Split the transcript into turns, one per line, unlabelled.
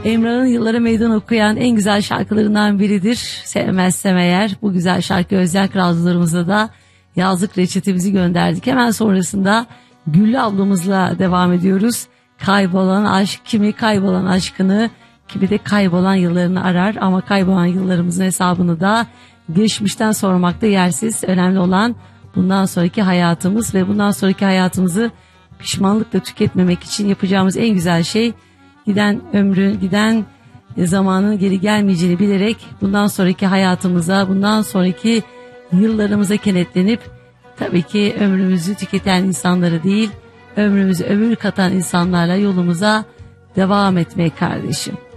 Emrah'ın yıllara meydan okuyan en güzel şarkılarından biridir. Sevmezsem eğer. Bu güzel şarkı özel kralcılarımıza da yazlık reçetemizi gönderdik. Hemen sonrasında Güllü ablamızla devam ediyoruz. Kaybolan aşk, kimi kaybolan aşkını, kimi de kaybolan yıllarını arar. Ama kaybolan yıllarımızın hesabını da geçmişten sormakta yersiz. Önemli olan bundan sonraki hayatımız ve bundan sonraki hayatımızı pişmanlıkla tüketmemek için yapacağımız en güzel şey, giden zamanın geri gelmeyeceğini bilerek bundan sonraki hayatımıza, bundan sonraki yıllarımıza kenetlenip, tabii ki ömrümüzü tüketen insanları değil, ömrümüzü ömür katan insanlarla yolumuza devam etmek kardeşim.